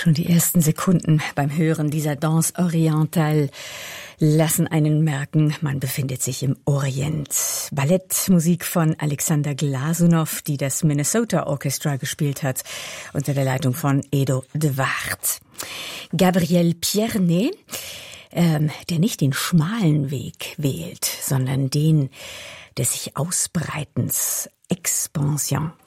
Schon die ersten Sekunden beim Hören dieser Danse Orientale lassen einen merken, man befindet sich im Orient. Ballettmusik von Alexander Glasunow, die das Minnesota Orchestra gespielt hat, unter der Leitung von Edo de Waard. Gabriel Pierné, der nicht den schmalen Weg wählt, sondern den des sich Ausbreitens, Expansion.